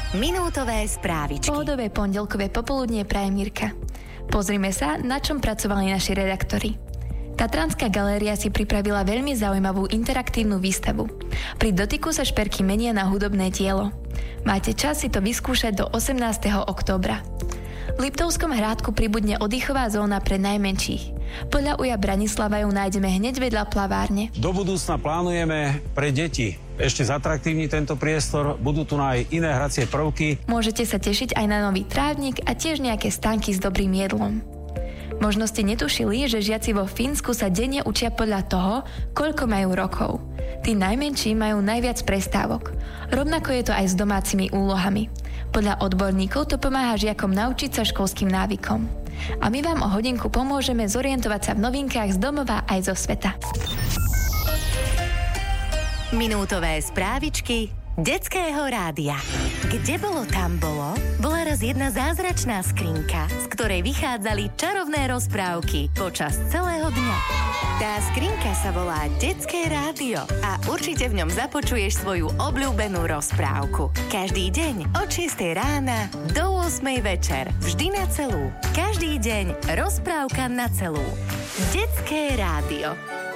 Minútové správičky. Pohodové pondelkové popoludnie praje Mirka. Pozrime sa, na čom pracovali naši redaktori. Tatranská galéria si pripravila veľmi zaujímavú interaktívnu výstavu. Pri dotyku sa šperky menia na hudobné dielo. Máte čas si to vyskúšať do 18. októbra. V Liptovskom Hrádku pribudne oddychová zóna pre najmenších. Podľa Uja Branislava ju nájdeme hneď vedľa plavárne. Do budúcna plánujeme pre deti ešte zatraktívniť tento priestor, budú tu aj iné hracie prvky. Môžete sa tešiť aj na nový trávnik a tiež nejaké stánky s dobrým jedlom. Možno ste netušili, že žiaci vo Fínsku sa denne učia podľa toho, koľko majú rokov. Tí najmenší majú najviac prestávok. Rovnako je to aj s domácimi úlohami. Podľa odborníkov to pomáha žiakom naučiť sa školským návykom. A my vám o hodinku pomôžeme zorientovať sa v novinkách z domova aj zo sveta. Minútové správičky Detského rádia. Kde bolo, tam bolo? Bola raz jedna zázračná skrinka, z ktorej vychádzali čarovné rozprávky počas celého dňa. Tá skrinka sa volá Detské rádio a určite v ňom započuješ svoju obľúbenú rozprávku. Každý deň od 6 rána do 8 večer. Vždy na celú. Každý deň rozprávka na celú. Detské rádio.